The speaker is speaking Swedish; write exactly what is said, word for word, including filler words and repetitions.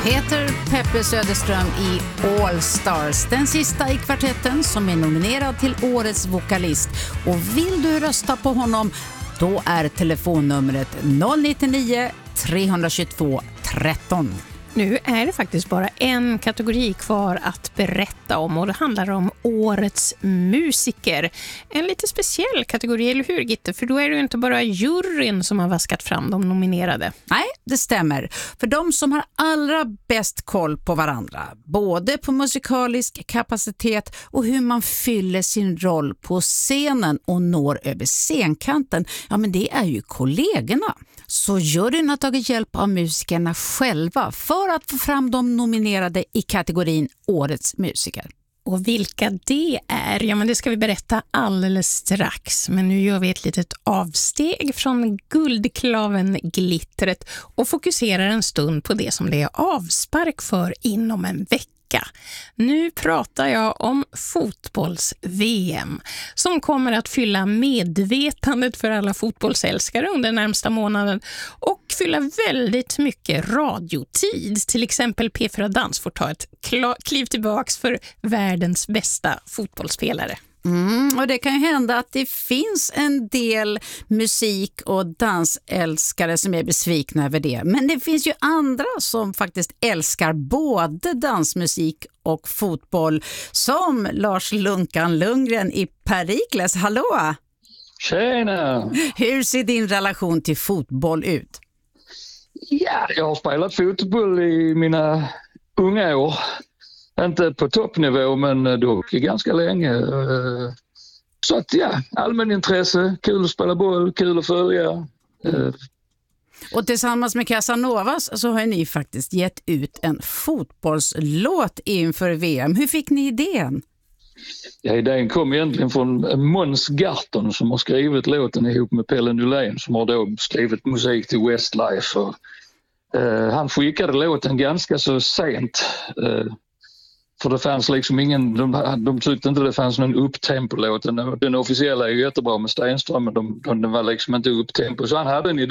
Peter Peppe Söderström i All Stars, den sista i kvartetten som är nominerad till årets vokalist. Och vill du rösta på honom, då är telefonnumret noll nio nio tre två två tretton. Nu är det faktiskt bara en kategori kvar att berätta om, och det handlar om årets musiker. En lite speciell kategori, eller hur Gitte? För då är det ju inte bara juryn som har vaskat fram de nominerade. Nej, det stämmer. För de som har allra bäst koll på varandra, både på musikalisk kapacitet och hur man fyller sin roll på scenen och når över scenkanten, ja men det är ju kollegorna. Så juryn har tagit hjälp av musikerna själva för att få fram de nominerade i kategorin Årets musiker. Och vilka det är, ja men det ska vi berätta alldeles strax. Men nu gör vi ett litet avsteg från guldklaven glittret och fokuserar en stund på det som det är avspark för inom en vecka. Nu pratar jag om fotbolls-V M som kommer att fylla medvetandet för alla fotbollsälskare under närmsta månaden och fylla väldigt mycket radiotid. Till exempel P fyra Dans får ta ett kliv tillbaks för världens bästa fotbollsspelare. Mm, och det kan ju hända att det finns en del musik- och dansälskare som är besvikna över det. Men det finns ju andra som faktiskt älskar både dansmusik och fotboll, som Lars Lunkan Lundgren i Perikles. Hallå! Tjena! Hur ser din relation till fotboll ut? Ja, jag har spelat fotboll i mina unga år. Inte på toppnivå, men dock ganska länge. Så att ja, allmän intresse, kul att spela boll, kul att följa. Och tillsammans med Casanovas så har ni faktiskt gett ut en fotbollslåt inför V M. Hur fick ni idén? Ja, idén kom egentligen från Måns Garton som har skrivit låten ihop med Pelle Nylén, som har då skrivit musik till Westlife. Och, uh, han skickade låten ganska så sent. Uh, För det fanns liksom ingen, de, de tyckte inte det fanns någon upptempo-låt. Den, den officiella är ju jättebra med Stenström, men de, de, den var liksom inte upptempo. Så han hade en idé